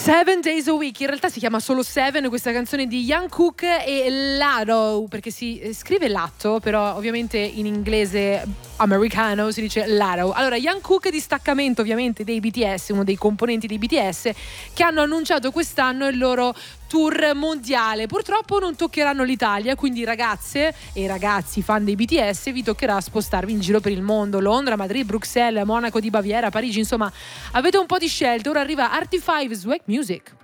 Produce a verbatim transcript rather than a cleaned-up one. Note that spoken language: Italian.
Seven Days a Week, in realtà si chiama solo Seven, questa canzone di Jungkook e Latto, perché si scrive Latto, però ovviamente in inglese americano si dice Latto. Allora, Jungkook, distaccamento ovviamente dei B T S, uno dei componenti dei B T S, che hanno annunciato quest'anno il loro tour mondiale. Purtroppo non toccheranno l'Italia, quindi ragazze e ragazzi fan dei B T S vi toccherà spostarvi in giro per il mondo: Londra, Madrid, Bruxelles, Monaco di Baviera, Parigi, insomma avete un po' di scelte. Ora arriva Artie five, Swag Music.